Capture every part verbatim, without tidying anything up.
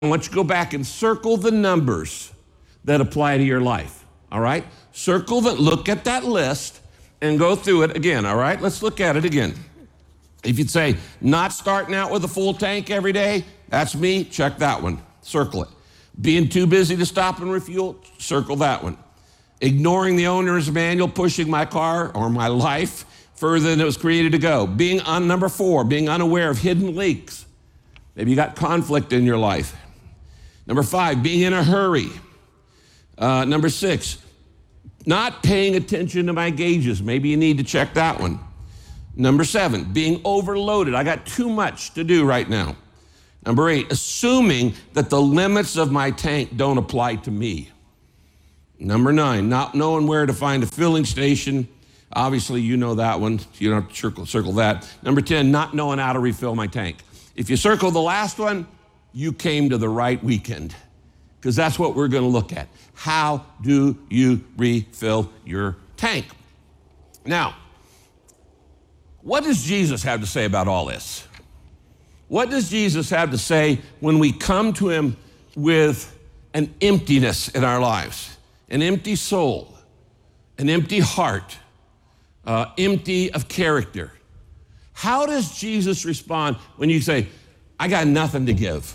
I want you to go back and circle the numbers that apply to your life, all right? Circle the, look at that list and go through it again, all right? Let's look at it again. If you'd say, not starting out with a full tank every day, that's me, check that one, circle it. Being too busy to stop and refuel, circle that one. Ignoring the owner's manual, pushing my car or my life further than it was created to go. Being on number four, being unaware of hidden leaks. Maybe you got conflict in your life. Number five, being in a hurry. Uh, number six, not paying attention to my gauges. Maybe you need to check that one. Number seven, being overloaded. I got too much to do right now. Number eight, assuming that the limits of my tank don't apply to me. Number nine, not knowing where to find a filling station. Obviously, you know that one. You don't have to circle, circle that. Number ten, not knowing how to refill my tank. If you circle the last one, you came to the right weekend, because that's what we're going to look at. How do you refill your tank? Now, what does Jesus have to say about all this? What does Jesus have to say when we come to him with an emptiness in our lives, an empty soul, an empty heart, uh, empty of character? How does Jesus respond when you say, I got nothing to give?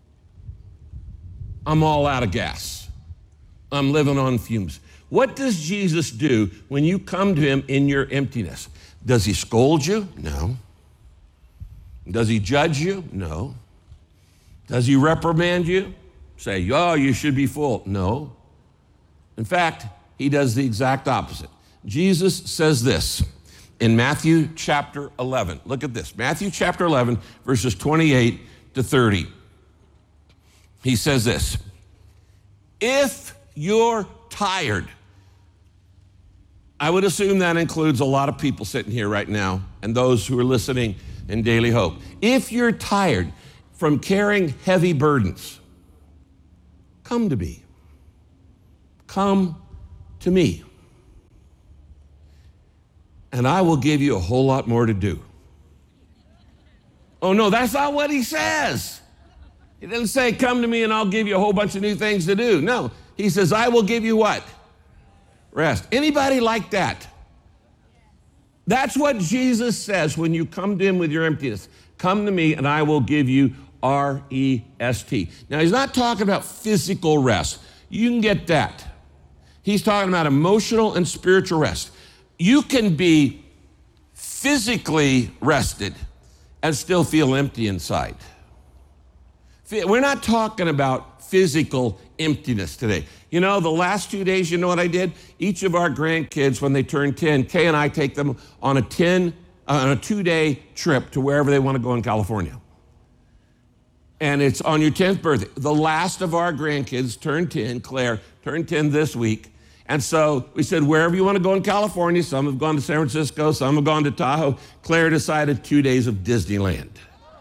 I'm all out of gas. I'm living on fumes. What does Jesus do when you come to him in your emptiness? Does he scold you? No. Does he judge you? No. Does he reprimand you? Say, oh, you should be full? No. In fact, he does the exact opposite. Jesus says this in Matthew chapter eleven. Look at this. Matthew chapter eleven, verses twenty-eight to thirty. He says this, if you're tired, I would assume that includes a lot of people sitting here right now and those who are listening in Daily Hope. If you're tired from carrying heavy burdens, come to me. Come to me. And I will give you a whole lot more to do. Oh no, that's not what he says. He doesn't say, come to me and I'll give you a whole bunch of new things to do. No, he says, I will give you what? Rest. Anybody like that? That's what Jesus says when you come to him with your emptiness. Come to me and I will give you R E S T. Now, he's not talking about physical rest. You can get that. He's talking about emotional and spiritual rest. You can be physically rested and still feel empty inside. We're not talking about physical emptiness today. You know, the last two days, you know what I did? Each of our grandkids, when they turn ten, Kay and I take them on a ten, uh, on a two-day trip to wherever they want to go in California. And it's on your tenth birthday. The last of our grandkids turned ten, Claire, turned ten this week. And so we said, wherever you want to go in California, some have gone to San Francisco, some have gone to Tahoe. Claire decided two days of Disneyland.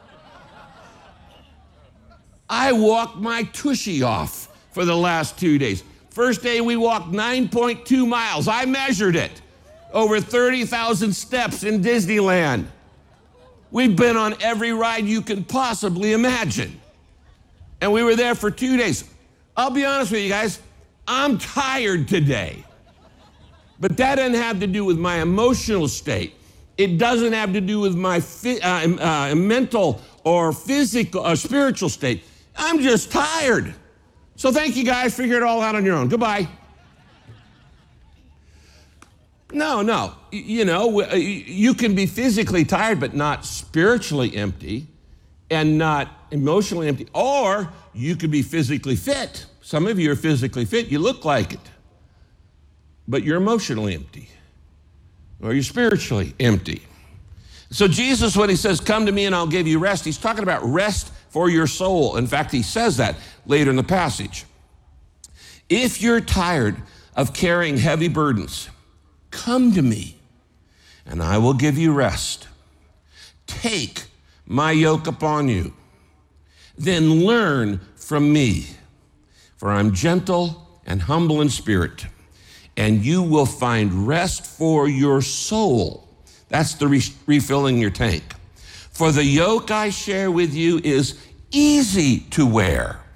I walked my tushy off for the last two days. First day we walked nine point two miles. I measured it. Over thirty thousand steps in Disneyland. We've been on every ride you can possibly imagine. And we were there for two days. I'll be honest with you guys, I'm tired today. But that doesn't have to do with my emotional state. It doesn't have to do with my fi- uh, uh, mental or physical or spiritual state. I'm just tired. So thank you guys. Figure it all out on your own. Goodbye. No, no. You know, you can be physically tired, but not spiritually empty and not emotionally empty. Or you could be physically fit. Some of you are physically fit. You look like it. But you're emotionally empty. Or you're spiritually empty. So Jesus, when he says, come to me and I'll give you rest, he's talking about rest for your soul. In fact, he says that later in the passage. If you're tired of carrying heavy burdens, come to me and I will give you rest. Take my yoke upon you. Then learn from me, for I'm gentle and humble in spirit, and you will find rest for your soul. That's the re- refilling your tank. For the yoke I share with you is easy to wear,